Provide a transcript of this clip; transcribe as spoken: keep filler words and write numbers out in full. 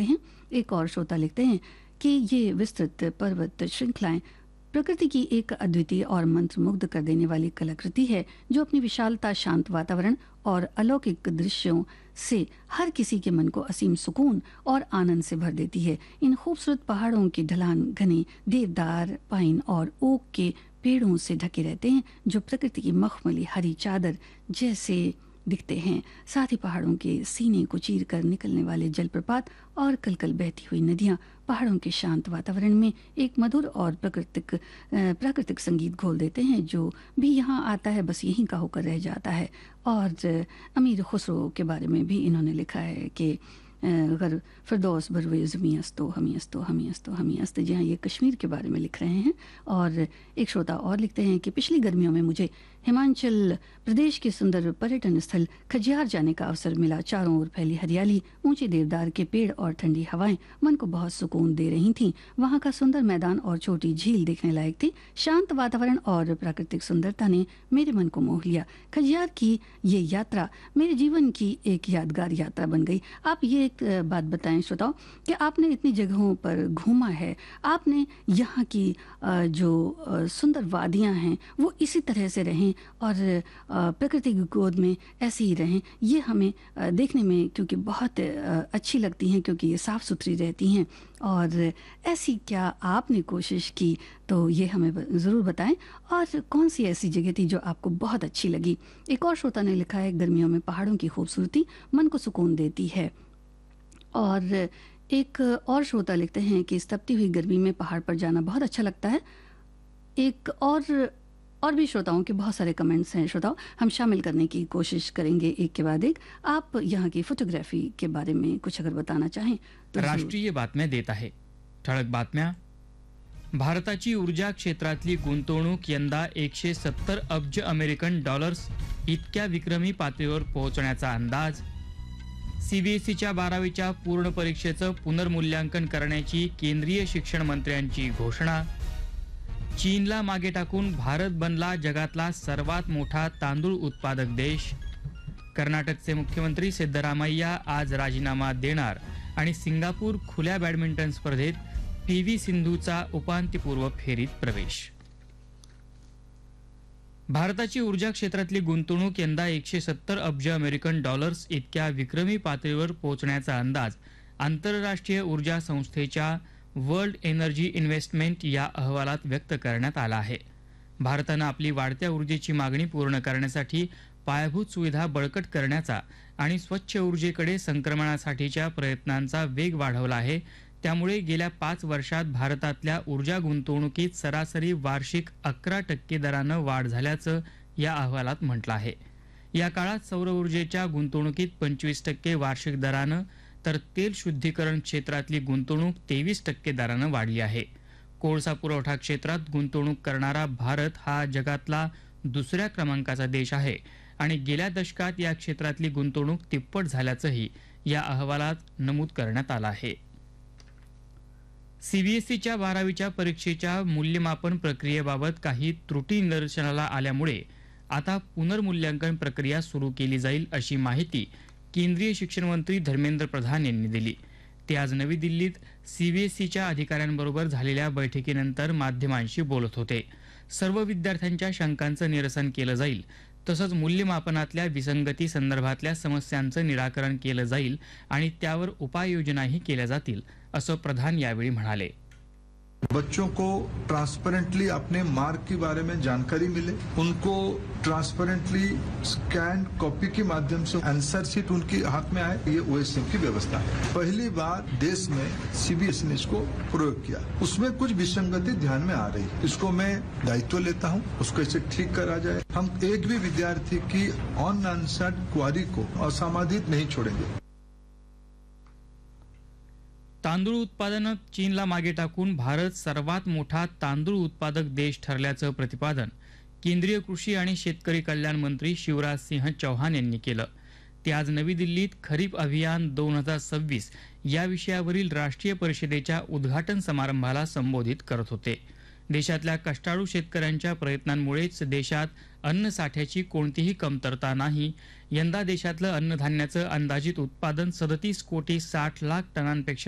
करते हैं। एक और श्रोता लिखते हैं कि ये विस्तृत पर्वत श्रृंखलाएं प्रकृति की एक अद्वितीय और मंत्रमुग्ध कर देने वाली कलाकृति है, जो अपनी विशालता, शांत वातावरण और अलौकिक दृश्यों से हर किसी के मन को असीम सुकून और आनंद से भर देती है। इन खूबसूरत पहाड़ों की ढलान घने देवदार, पाइन और ओक के पेड़ों से ढके रहते हैं, जो प्रकृति की मखमली हरी चादर जैसे दिखते हैं। साथ ही पहाड़ों के सीने को चीर कर निकलने वाले जलप्रपात और कलकल बहती हुई नदियां पहाड़ों के शांत वातावरण में एक मधुर और प्राकृतिक प्राकृतिक संगीत घोल देते हैं, जो भी यहाँ आता है बस यहीं का होकर रह जाता है। और अमीर खुसरो के बारे में भी इन्होंने लिखा है कि अगर फिरदौस बरवे ज़मी अस्तो हमी अस्तो हमी अस्तो हमी अस्त, जी हाँ, ये कश्मीर के बारे में लिख रहे हैं। और एक श्रोता और लिखते हैं कि पिछली गर्मियों में मुझे हिमाचल प्रदेश के सुंदर पर्यटन स्थल खजियार जाने का अवसर मिला। चारों ओर फैली हरियाली, ऊंचे देवदार के पेड़ और ठंडी हवाएं मन को बहुत सुकून दे रही थीं। वहां का सुंदर मैदान और छोटी झील देखने लायक थी। शांत वातावरण और प्राकृतिक सुंदरता ने मेरे मन को मोह लिया। खजियार की ये यात्रा मेरे जीवन की एक यादगार यात्रा बन गई। आप ये एक बात बताएं श्रोताओं कि आपने इतनी जगहों पर घूमा है, आपने यहाँ की जो सुंदर वादियाँ हैं वो इसी तरह से रहें और प्रकृति की गोद में ऐसे ही रहें। ये हमें देखने में क्योंकि बहुत अच्छी लगती हैं, क्योंकि ये साफ़ सुथरी रहती हैं। और ऐसी क्या आपने कोशिश की तो ये हमें ज़रूर बताएं। और कौन सी ऐसी जगह थी जो आपको बहुत अच्छी लगी। एक और श्रोता ने लिखा है, गर्मियों में पहाड़ों की खूबसूरती मन को सुकून देती है। और एक और श्रोता लिखते हैं कि इस तपती हुई गर्मी में पहाड़ पर जाना बहुत अच्छा लगता है। एक और और भी श्रोताओं के बहुत सारे कमेंट्स हैं श्रोताओं, हम शामिल करने की कोशिश करेंगे एक के बाद एक। आप यहाँ की फोटोग्राफी के बारे में कुछ अगर बताना चाहें तो। राष्ट्रीय बातम्या देत आहे। ठळक बातम्या। भारताची ऊर्जा क्षेत्रातली गुंतवणूक यंदा एकशे सत्तर अब्ज अमेरिकन डॉलर्स इतक्या विक्रमी पातळीवर पोहोचण्याचा अंदाज। सीबीएसईच्या बारावीच्या पूर्ण परीक्षेचं पुनर्मूल्यांकन करण्याची केंद्रीय शिक्षण मंत्र्यांची घोषणा। चीनला मागे टाकून भारत बनला जगातला सर्वात मोठा तांदूळ उत्पादक देश। कर्नाटकचे मुख्यमंत्री सिद्धरामय्या आज राजीनामा देणार आणि सिंगापूर खुल्या बॅडमिंटन स्पर्धेत पी व्ही सिंधूचा उपांत्यपूर्व फेरीत प्रवेश। भारताची ऊर्जा क्षेत्रातली गुंतवणूक यंदा एकशे सत्तर अब्ज अमेरिकन डॉलर्स इतक्या विक्रमी पातळीवर पोहोचण्याचा अंदाज आंतरराष्ट्रीय ऊर्जा संस्थेच्या वर्ल्ड एनर्जी इन्व्हेस्टमेंट या अहवालात व्यक्त करण्यात आला आहे। भारतानं आपली वाढत्या ऊर्जेची मागणी पूर्ण करण्यासाठी पायाभूत सुविधा बळकट करण्याचा आणि स्वच्छ ऊर्जेकडे संक्रमणासाठीच्या प्रयत्नांचा वेग वाढवला आहे। त्यामुळे गेल्या पाच वर्षात भारतातल्या ऊर्जा गुंतवणुकीत सरासरी वार्षिक अकरा टक्के दरानं वाढ झाल्याचं या अहवालात म्हटलं आहे। या काळात सौर ऊर्जेच्या गुंतवणुकीत पंचवीस टक्के वार्षिक दरानं तर तेल शुद्धीकरण क्षेत्रातली गुंतवणूक तेवीस टक्के दरानं वाढली आहे। कोळसा पुरवठा क्षेत्रात गुंतवणूक करणारा भारत हा जगातला दुसऱ्या क्रमांकाचा देश आहे आणि गेल्या दशकात या क्षेत्रातली गुंतवणूक तिप्पट झाल्याचंही या अहवालात नमूद करण्यात आलं आहे। सीबीएसईच्या बारावीच्या परीक्षेच्या मूल्यमापन प्रक्रियेबाबत काही त्रुटी निदर्शनाला आल्यामुळे आता पुनर्मूल्यांकन प्रक्रिया सुरू केली जाईल अशी माहिती केंद्रीय शिक्षण मंत्री धर्मेंद्र प्रधान यांनी दिली। ते आज नवी दिल्लीत सीबीएसईच्या अधिकाऱ्यांबरोबर झालेल्या बैठकीनंतर माध्यमांशी बोलत होते। सर्व विद्यार्थ्यांच्या शंकांचं निरसन केलं जाईल, तसंच मूल्यमापनातल्या विसंगती संदर्भातल्या समस्यांचं निराकरण केलं जाईल आणि त्यावर उपाययोजनाही केल्या जातील, असं प्रधान यावेळी म्हणाले। बच्चों को ट्रांसपेरेंटली अपने मार्क के बारे में जानकारी मिले, उनको ट्रांसपेरेंटली स्कैन कॉपी के माध्यम से आंसर शीट उनके हाथ में आए, ये ओएसएम की व्यवस्था है। पहली बार देश में सीबीएसई ने इसको प्रयोग किया, उसमें कुछ विसंगति ध्यान में आ रही, इसको मैं दायित्व लेता हूं, उसको इसे ठीक करा जाए। हम एक भी विद्यार्थी की अनआंसर्ड क्वारी को असमाधित नहीं छोड़ेंगे। तांदूळ उत्पादनात चीनला मागे टाकून भारत सर्वात मोठा तांदूळ उत्पादक देश ठरल्याचं प्रतिपादन केंद्रीय कृषी आणि शेतकरी कल्याण मंत्री शिवराज सिंह चौहान यांनी केलं। ते आज नवी दिल्लीत खरीप अभियान दोन हजार सव्वीस या विषयावरील राष्ट्रीय परिषदेच्या उद्घाटन समारंभाला संबोधित करत होते। देशातल्या कष्टाळू शेतकऱ्यांच्या प्रयत्नांमुळेच देशात अन्नसाठ्याची कोणतीही कमतरता नाही। यंदा देशातलं अन्नधान्याचं अंदाजित उत्पादन सदतीस कोटी साठ लाख टनांपेक्षा